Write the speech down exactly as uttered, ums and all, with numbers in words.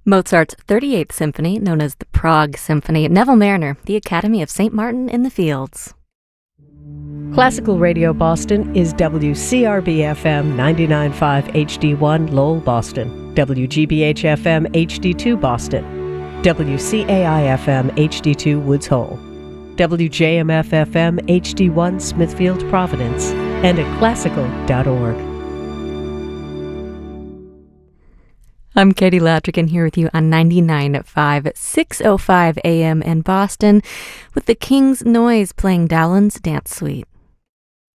Mozart's thirty-eighth Symphony, known as the Prague Symphony, Neville Mariner, the Academy of Saint Martin in the Fields. Classical Radio Boston is W C R B F M ninety-nine point five H D one Lowell, Boston, W G B H F M H D two Boston, W C A I F M H D two Woods Hole, W J M F F M H D one Smithfield, Providence, and at classical dot org. I'm Katie Latrigan here with you on ninety-nine point five, six oh five A M in Boston with the King's Noise playing Dowland's Dance Suite.